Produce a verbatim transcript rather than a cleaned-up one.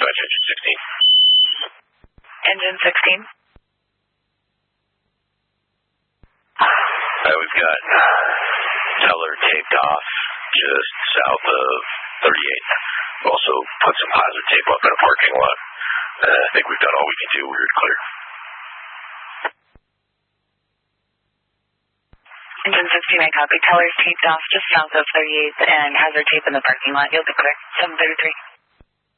dispatch engine sixteen. Engine sixteen. Uh, we've got teller taped off just south of thirty-eight. We've also put some hazard tape up in a parking lot. Uh, I think we've done all we can do. We're clear. Engine sixteen, I copy. Teller's taped off just south of thirty-eighth and hazard tape in the parking lot. You'll be clear. seven thirty-three.